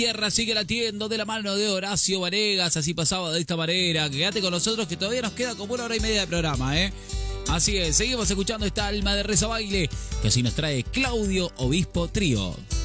Tierra sigue latiendo de la mano de Horacio Vanegas, así pasaba de esta manera. Quédate con nosotros que todavía nos queda como 1 hora y media de programa, ¿eh? Así es, seguimos escuchando esta alma de Reza Baile, que así nos trae Claudio Obispo Trío.